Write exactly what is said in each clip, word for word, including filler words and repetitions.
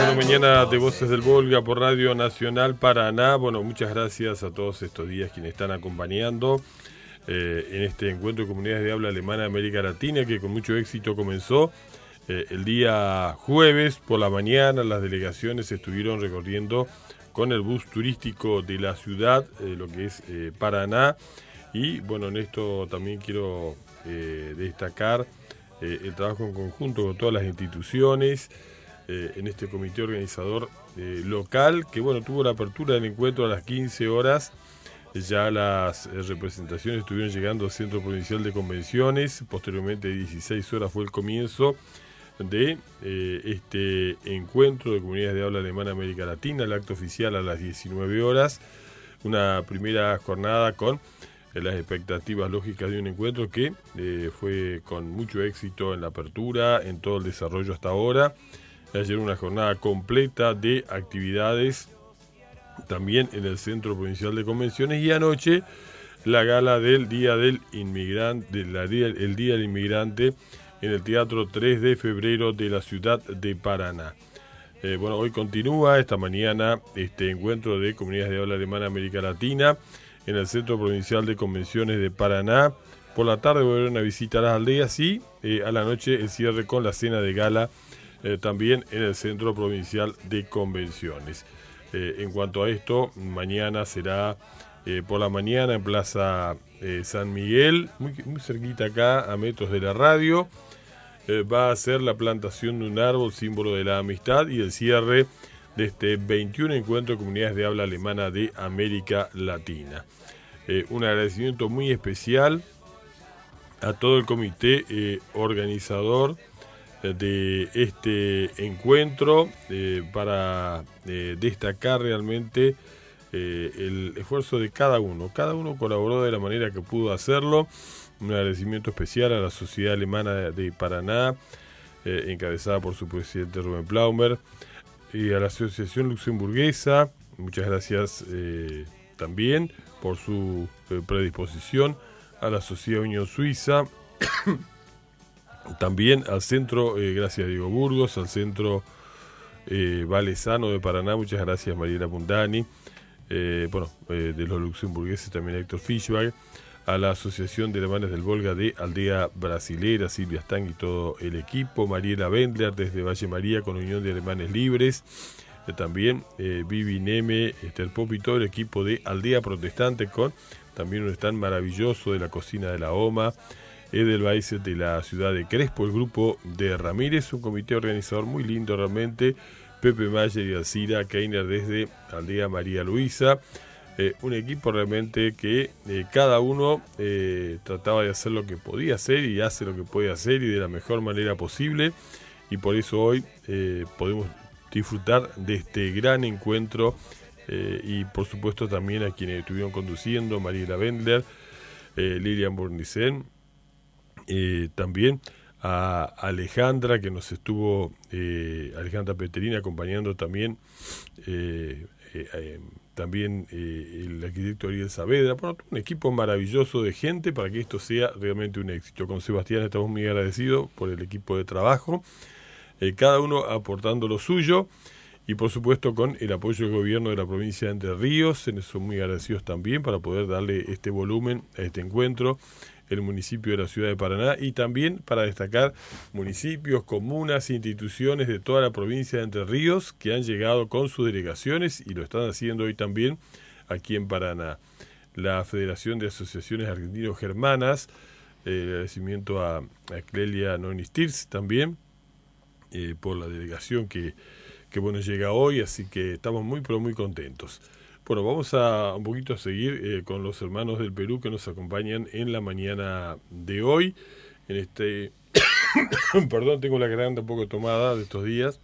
Bueno, mañana de Voces del Volga por Radio Nacional Paraná. Bueno, muchas gracias a todos estos días quienes están acompañando eh, en este encuentro de comunidades de habla alemana de América Latina, que con mucho éxito comenzó eh, el día jueves por la mañana. Las delegaciones estuvieron recorriendo con el bus turístico de la ciudad, eh, lo que es eh, Paraná. Y bueno, en esto también quiero eh, destacar eh, el trabajo en conjunto con todas las instituciones, eh, en este comité organizador eh, local, que bueno, tuvo la apertura del encuentro a las quince horas. Ya las eh, representaciones estuvieron llegando al Centro Provincial de Convenciones. Posteriormente, a dieciséis horas fue el comienzo de eh, este encuentro de comunidades de habla alemana América Latina. El acto oficial a las diecinueve horas. Una primera jornada con eh, las expectativas lógicas de un encuentro que eh, fue con mucho éxito en la apertura, en todo el desarrollo hasta ahora. Ayer una jornada completa de actividades también en el Centro Provincial de Convenciones, y anoche la gala del Día del Inmigrante, de la día, el Día del Inmigrante en el Teatro tres de febrero de la ciudad de Paraná. Eh, bueno, hoy continúa esta mañana este encuentro de comunidades de habla alemana América Latina en el Centro Provincial de Convenciones de Paraná. Por la tarde voy a ver una visita a las aldeas y eh, a la noche el cierre con la cena de gala eh, también en el Centro Provincial de Convenciones. Eh, en cuanto a esto, mañana será eh, por la mañana en Plaza eh, San Miguel, muy, muy cerquita acá, a metros de la radio. Eh, va a ser la plantación de un árbol, símbolo de la amistad, y el cierre de este veintiún encuentro de comunidades de habla alemana de América Latina. Eh, un agradecimiento muy especial a todo el comité eh, organizador de este encuentro, eh, para eh, destacar realmente eh, el esfuerzo de cada uno. Cada uno colaboró de la manera que pudo hacerlo. Un agradecimiento especial a la Sociedad Alemana de, de Paraná, eh, encabezada por su presidente Rubén Plaumer, y a la Asociación Luxemburguesa. Muchas gracias eh, también por su eh, predisposición. A la Sociedad Unión Suiza. También al centro, eh, gracias a Diego Burgos, al centro eh, Valesano de Paraná, muchas gracias Mariela Puntani, eh, bueno, eh, de los luxemburgueses también Héctor Fischbach, a la Asociación de Alemanes del Volga de Aldea Brasilera, Silvia Stang y todo el equipo, Mariela Bendler desde Valle María con Unión de Alemanes Libres, eh, también eh, Vivi Neme, Esther Pop y todo el equipo de Aldea Protestante con también un stand maravilloso de la cocina de la OMA, Edelweiss de la ciudad de Crespo, el grupo de Ramírez, un comité organizador muy lindo realmente, Pepe Mayer y Alcira Keiner desde Aldea María Luisa, eh, un equipo realmente que eh, cada uno eh, trataba de hacer lo que podía hacer y hace lo que puede hacer y de la mejor manera posible, y por eso hoy eh, podemos disfrutar de este gran encuentro, eh, y por supuesto también a quienes estuvieron conduciendo, Mariela Bendler, eh, Lilian Bornicen, Eh, también a Alejandra, que nos estuvo, eh, Alejandra Peterina, acompañando también, eh, eh, eh, también eh, el arquitecto Ariel Saavedra. Bueno, un equipo maravilloso de gente para que esto sea realmente un éxito. Con Sebastián estamos muy agradecidos por el equipo de trabajo, eh, cada uno aportando lo suyo, y por supuesto con el apoyo del gobierno de la provincia de Entre Ríos. En eso muy agradecidos también para poder darle este volumen a este encuentro, el municipio de la ciudad de Paraná, y también para destacar municipios, comunas, instituciones de toda la provincia de Entre Ríos que han llegado con sus delegaciones y lo están haciendo hoy también aquí en Paraná. La Federación de Asociaciones Argentinos Germanas, eh, el agradecimiento a, a Clelia Nonistirz también eh, por la delegación que, que bueno llega hoy, así que estamos muy pero muy contentos. Bueno, vamos a un poquito a seguir eh, con los hermanos del Perú que nos acompañan en la mañana de hoy. En este, perdón, tengo la garganta un poco tomada de estos días,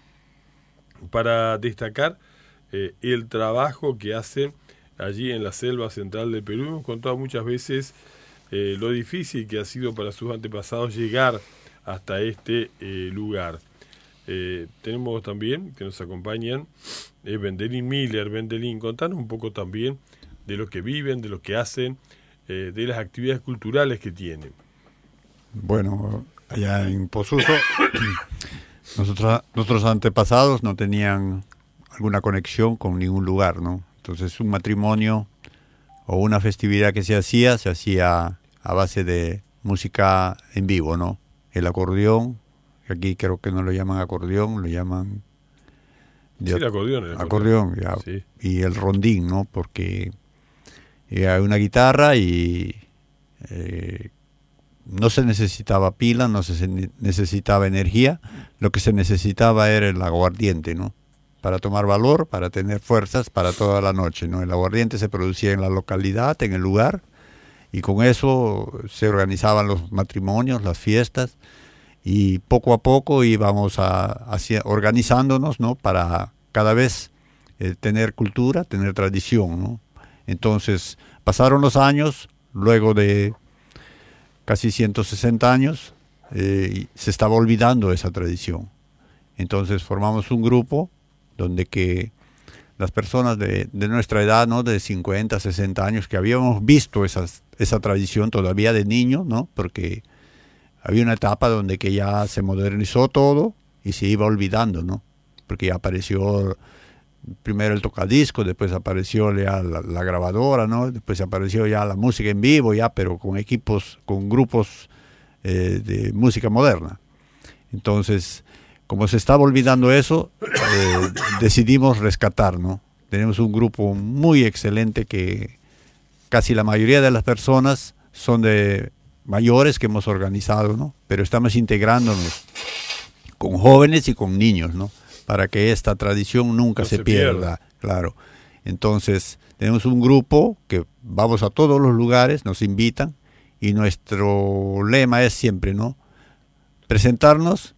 para destacar eh, el trabajo que hacen allí en la selva central del Perú. Hemos contado muchas veces eh, lo difícil que ha sido para sus antepasados llegar hasta este eh, lugar. Eh, tenemos también que nos acompañan eh, Vendelín Miller. Vendelín, contanos un poco también de lo que viven, de lo que hacen, eh, de las actividades culturales que tienen. Bueno, allá en Posuso Nosotros, nuestros antepasados no tenían alguna conexión con ningún lugar, ¿no? Entonces un matrimonio o una festividad que se hacía, se hacía a base de música en vivo, ¿no? El acordeón, que aquí creo que no lo llaman acordeón, lo llaman... Sí, el acordeón. El acordeón, acordeón. ya. Sí. Y el rondín, ¿no? Porque hay una guitarra y eh, no se necesitaba pila, no se necesitaba energía, lo que se necesitaba era el aguardiente, ¿no? Para tomar valor, para tener fuerzas para toda la noche, ¿no? El aguardiente se producía en la localidad, en el lugar, y con eso se organizaban los matrimonios, las fiestas, y poco a poco íbamos a, hacia, organizándonos, ¿no? Para cada vez eh, tener cultura, tener tradición, ¿no? Entonces pasaron los años, luego de casi ciento sesenta años, eh, se estaba olvidando esa tradición. Entonces formamos un grupo donde que las personas de, de nuestra edad, ¿no? De cincuenta, sesenta años, que habíamos visto esas, esa tradición todavía de niños, ¿no? Porque había una etapa donde que ya se modernizó todo y se iba olvidando, ¿no? Porque ya apareció primero el tocadisco, después apareció ya la, la grabadora, ¿no? Después apareció ya la música en vivo, ya, pero con equipos, con grupos eh, de música moderna. Entonces, como se estaba olvidando eso, eh, decidimos rescatar, ¿no? Tenemos un grupo muy excelente que casi la mayoría de las personas son de mayores que hemos organizado, ¿no? Pero estamos integrándonos con jóvenes y con niños, ¿no? Para que esta tradición nunca no se, se pierda, pierda, claro. Entonces, tenemos un grupo que vamos a todos los lugares, nos invitan, y nuestro lema es siempre, ¿no? Presentarnos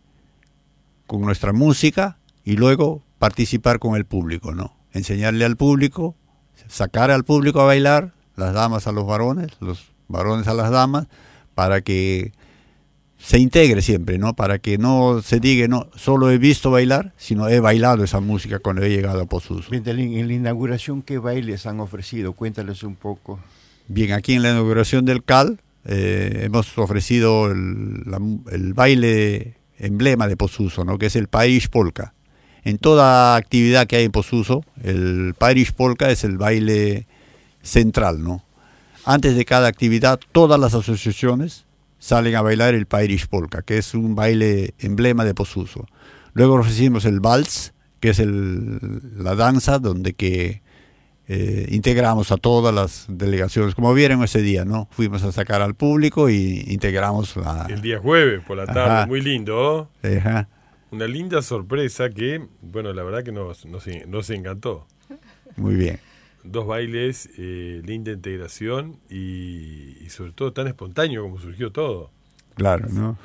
con nuestra música y luego participar con el público, ¿no? Enseñarle al público, sacar al público a bailar, las damas a los varones, los varones a las damas, para que se integre siempre, ¿no? Para que no se diga, no, solo he visto bailar, sino he bailado esa música cuando he llegado a Posuso. Bien, en la inauguración, ¿qué bailes han ofrecido? Cuéntales un poco. Bien, aquí en la inauguración del C A L eh, hemos ofrecido el, la, el baile emblema de Posuso, ¿no? Que es el Parish Polka. En toda actividad que hay en Posuso, el Parish Polka es el baile central, ¿no? Antes de cada actividad, todas las asociaciones salen a bailar el Parish Polka, que es un baile emblema de Posuso. Luego ofrecimos el Vals, que es el, la danza donde que eh, integramos a todas las delegaciones, como vieron ese día, ¿no? Fuimos a sacar al público y integramos la... El día jueves por la tarde, ajá, muy lindo. Ajá. Una linda sorpresa que, bueno, la verdad que nos, nos, nos encantó. Muy bien. Dos bailes, eh, linda integración y, y sobre todo tan espontáneo como surgió todo. Claro, ¿no?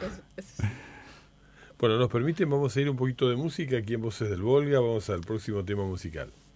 Bueno, nos permiten, vamos a ir un poquito de música aquí en Voces del Volga, vamos al próximo tema musical.